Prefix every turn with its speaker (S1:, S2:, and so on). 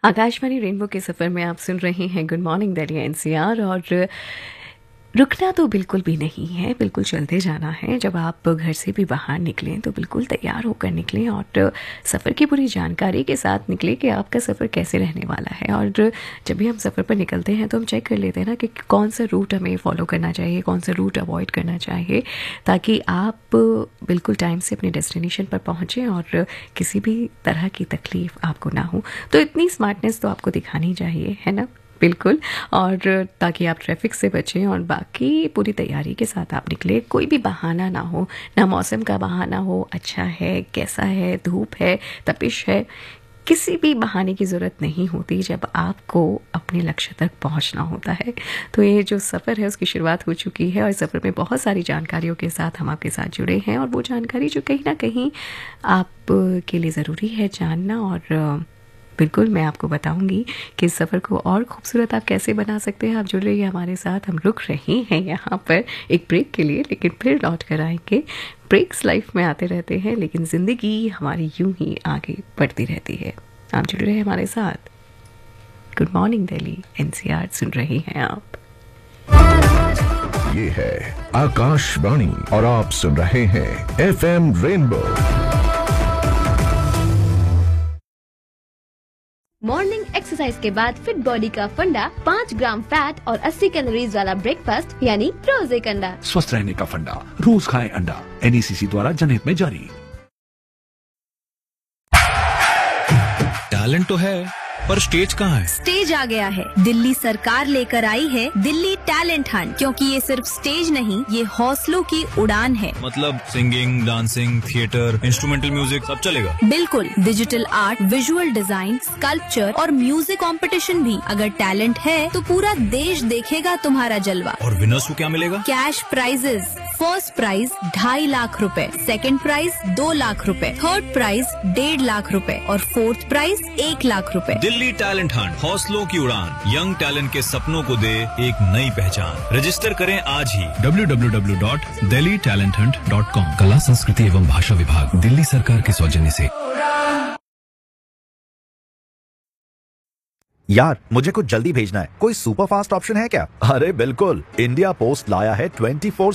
S1: Akashvani rainbow के सफ़र में आप सुन रहे हैं गुड मॉर्निंग दिल्ली एनसीआर। और रुकना तो बिल्कुल भी नहीं है, बिल्कुल चलते जाना है। जब आप घर से भी बाहर निकलें तो बिल्कुल तैयार होकर निकलें और सफ़र की पूरी जानकारी के साथ निकलें कि आपका सफ़र कैसे रहने वाला है। और जब भी हम सफ़र पर निकलते हैं तो हम चेक कर लेते हैं ना कि कौन सा रूट हमें फॉलो करना चाहिए, कौन सा रूट अवॉइड करना चाहिए, ताकि आप बिल्कुल टाइम से अपने डेस्टिनेशन पर पहुँचें और किसी भी तरह की तकलीफ़ आपको ना हो। तो इतनी स्मार्टनेस तो आपको दिखानी चाहिए, है ना? बिल्कुल। और ताकि आप ट्रैफिक से बचें और बाकी पूरी तैयारी के साथ आप निकले, कोई भी बहाना ना हो, ना मौसम का बहाना हो, अच्छा है, कैसा है, धूप है, तपिश है, किसी भी बहाने की ज़रूरत नहीं होती जब आपको अपने लक्ष्य तक पहुंचना होता है। तो ये जो सफ़र है उसकी शुरुआत हो चुकी है और सफ़र में बहुत सारी जानकारियों के साथ हम आपके साथ जुड़े हैं। और वो जानकारी जो कहीं ना कहीं आप के लिए ज़रूरी है जानना। और बिल्कुल मैं आपको बताऊंगी कि इस सफ़र को और खूबसूरत आप कैसे बना सकते हैं। आप जुड़ रहिए हमारे साथ। हम रुक रहे हैं यहाँ पर एक ब्रेक के लिए, लेकिन फिर लौट कर आएंगे। ब्रेक्स लाइफ में आते रहते हैं, लेकिन ज़िंदगी हमारी यूं ही आगे बढ़ती रहती है। आप जुड़ रहे हैं हमारे साथ। गुड मॉर्निंग दिल्ली एनसीआर सुन रहे हैं आप।
S2: ये है आकाशवाणी और आप सुन रहे हैं FM रेनबो।
S3: मॉर्निंग एक्सरसाइज के बाद फिट बॉडी का फंडा, 5 ग्राम फैट और 80 कैलोरीज वाला ब्रेकफास्ट यानी रोज एक अंडा।
S4: स्वस्थ रहने का फंडा, रोज खाएं अंडा। NECC द्वारा जनहित में जारी।
S5: टैलेंट तो है, पर स्टेज कहाँ है?
S6: स्टेज आ गया है। दिल्ली सरकार लेकर आई है दिल्ली टैलेंट हंट, क्योंकि ये सिर्फ स्टेज नहीं, ये हौसलों की उड़ान है।
S5: मतलब singing, dancing, theatre, instrumental music सब चलेगा?
S6: बिल्कुल, digital art, visual design, sculpture और म्यूजिक कंपटीशन भी। अगर टैलेंट है तो पूरा देश देखेगा तुम्हारा जलवा।
S5: और विनर्स को क्या मिलेगा?
S6: Cash prices. First prize 2.5 lakh रुपए, सेकंड प्राइज 2 लाख रुपए, थर्ड प्राइज 1.5 लाख रुपए और फोर्थ प्राइज 1 लाख रुपए।
S5: दिल्ली टैलेंट हंट, हौसलों की उड़ान, यंग टैलेंट के सपनों को दे एक नई पहचान। रजिस्टर करें आज ही www.delhitalenthunt.com।
S7: कला, संस्कृति एवं भाषा विभाग, दिल्ली सरकार के सौजन्य से।
S8: यार, मुझे कुछ जल्दी भेजना है। कोई सुपर फास्ट ऑप्शन है क्या? अरे बिल्कुल, इंडिया पोस्ट लाया है 24